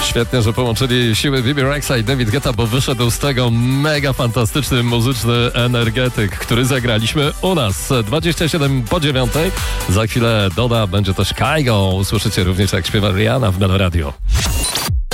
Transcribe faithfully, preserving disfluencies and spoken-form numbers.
Świetnie, że połączyli siły Bibi Rexa i David Guetta, bo wyszedł z tego mega fantastyczny muzyczny energetyk, który zagraliśmy u nas. dwadzieścia siedem po dziewiątej. Za chwilę Doda, będzie też Kaigo. Usłyszycie również, jak śpiewa Rihanna w Melo Radio.